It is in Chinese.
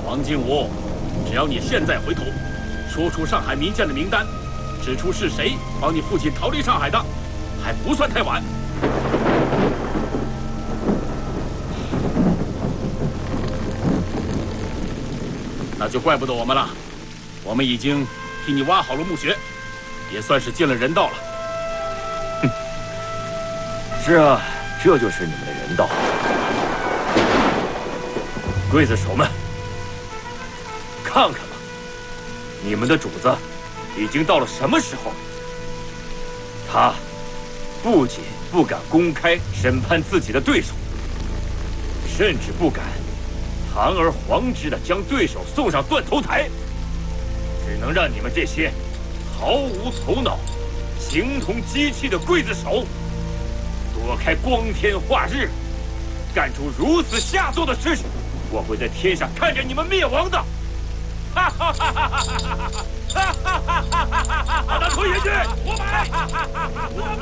王金吾，只要你现在回头，说出上海民间的名单，指出是谁帮你父亲逃离上海的，还不算太晚。那就怪不得我们了，我们已经替你挖好了墓穴，也算是尽了人道了。 哼，是啊，这就是你们的人道。刽子手们，看看吧，你们的主子已经到了什么时候了？他不仅不敢公开审判自己的对手，甚至不敢堂而皇之地将对手送上断头台，只能让你们这些毫无头脑、形同机器的刽子手躲开光天化日，干出如此下作的事情。我会在天上看着你们灭亡的！哈哈哈哈哈哈！哈哈哈哈哈！把他拖下去！我买！我买！